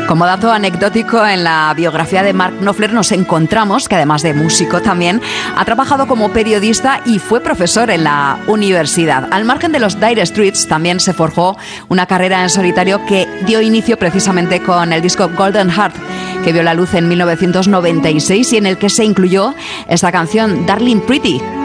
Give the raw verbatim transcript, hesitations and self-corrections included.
Como dato anecdótico, en la biografía de Mark Knopfler nos encontramos que además de músico también ha trabajado como periodista y fue profesor en la universidad. Al margen de los Dire Straits también se forjó una carrera en solitario que dio inicio precisamente con el disco Golden Heart, que vio la luz en mil novecientos noventa y seis y en el que se incluyó esta canción Darling Pretty.